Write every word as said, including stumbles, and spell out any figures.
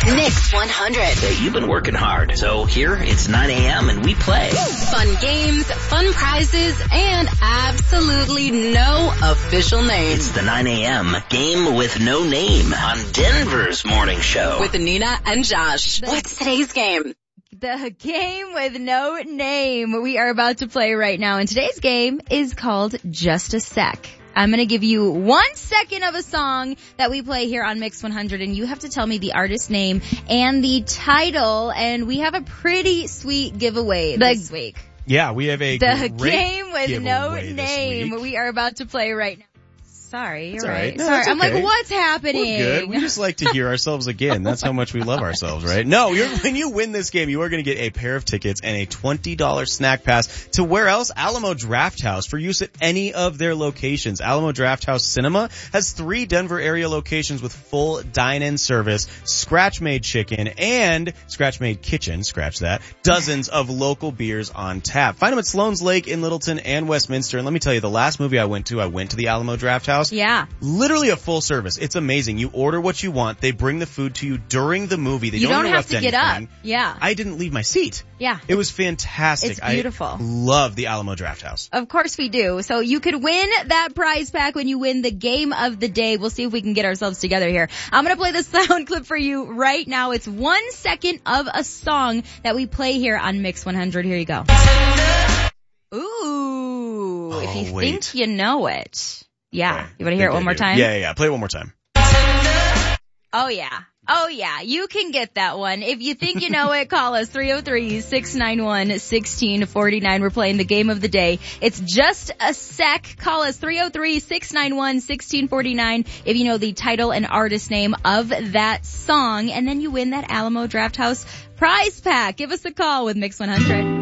Mix one hundred. Hey, you've been working hard, so here it's nine a.m. and we play. Fun games, fun prizes, and absolutely no official name. It's the nine a.m. game with no name on Denver's morning show. With Nina and Josh. What's today's game? The game with no name we are about to play right now. And today's game is called Just a Sec. I'm going to give you one second of a song that we play here on Mix one hundred, and you have to tell me the artist name and the title, and we have a pretty sweet giveaway the, this week. Yeah, we have a The great game with no name we are about to play right now. Sorry, you're That's right. right. No, Sorry, that's I'm okay. like, what's happening? We're good. We just like to hear ourselves again. That's how much we love ourselves, right? No, you're, when you win this game, you are going to get a pair of tickets and a twenty dollars snack pass to where else? Alamo Drafthouse for use at any of their locations. Alamo Drafthouse Cinema has three Denver area locations with full dine-in service, scratch-made chicken, and scratch-made kitchen, scratch that, dozens of local beers on tap. Find them at Sloan's Lake in Littleton and Westminster. And let me tell you, the last movie I went to, I went to the Alamo Drafthouse. Yeah. Literally a full service. It's amazing. You order what you want. They bring the food to you during the movie. They you don't, don't have interrupt to get anything. up. Yeah. I didn't leave my seat. Yeah. It was fantastic. It's beautiful. I love the Alamo Drafthouse. Of course we do. So you could win that prize pack when you win the game of the day. We'll see if we can get ourselves together here. I'm going to play the sound clip for you right now. It's one second of a song that we play here on Mix one hundred. Here you go. Ooh. Oh, if you wait. think you know it. Yeah. Okay. You want to hear it Think one I more do. time? Yeah, yeah, yeah. Play it one more time. Oh yeah. Oh yeah. You can get that one. If you think you know it, call us three oh three, six nine one, one six four nine. We're playing the game of the day. It's just a sec. Call us three oh three, six nine one, one six four nine if you know the title and artist name of that song, and then you win that Alamo Drafthouse prize pack. Give us a call with Mix one hundred.